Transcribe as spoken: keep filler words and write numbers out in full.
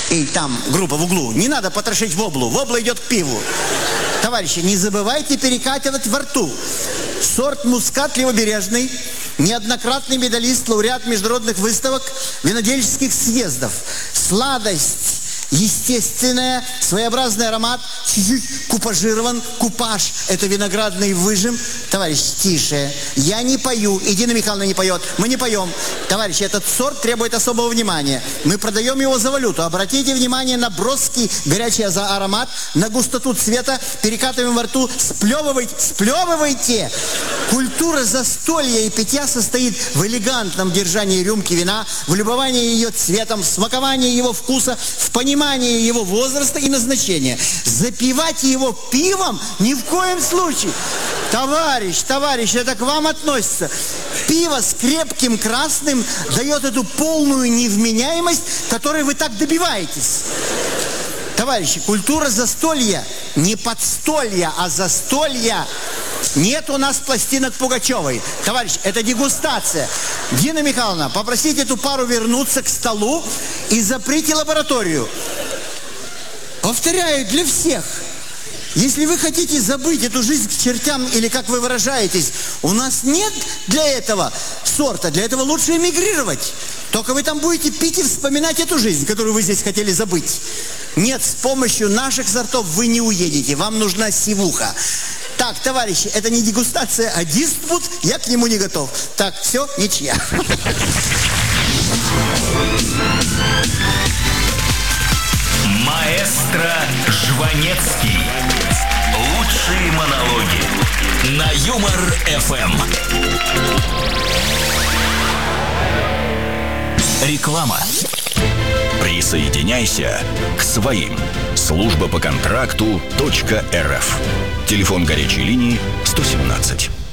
И там группа в углу. Не надо потрошить воблу. Вобла идет к пиву. Товарищи, не забывайте перекатывать во рту. Сорт мускат левобережный. Неоднократный медалист, лауреат международных выставок, винодельческих съездов. Сладость естественная, своеобразный аромат, чуть-чуть купажирован. Купаж – это виноградный выжим. Товарищ, тише. Я не пою. И Дина Михайловна не поет. Мы не поем. Товарищи, этот сорт требует особого внимания. Мы продаем его за валюту. Обратите внимание на броский горячий аромат, на густоту цвета. Перекатываем во рту. Сплевывайте, сплевывайте. Культура застолья и питья состоит в элегантном держании рюмки вина, в любовании ее цветом, в смаковании его вкуса, в понимании его возраста и назначения. Запивать его пивом ни в коем случае. Товарищ, товарищ, это к вам относится. Пиво с крепким красным дает эту полную невменяемость, которой вы так добиваетесь. Товарищи, культура застолья, не подстолья, а застолья. Нет у нас пластинок Пугачевой. Товарищ, это дегустация. Дина Михайловна, попросите эту пару вернуться к столу и заприте лабораторию. Повторяю, для всех. Если вы хотите забыть эту жизнь к чертям, или, как вы выражаетесь, у нас нет для этого сорта, для этого лучше эмигрировать. Только вы там будете пить и вспоминать эту жизнь, которую вы здесь хотели забыть. Нет, с помощью наших сортов вы не уедете, вам нужна сивуха. Так, товарищи, это не дегустация, а диспут, я к нему не готов. Так, все, ничья. Маэстро Жванецкий. Лучшие монологи на Юмор эф эм. Реклама. Присоединяйся к своим. Служба по контракту .рф. Телефон горячей линии сто семнадцать.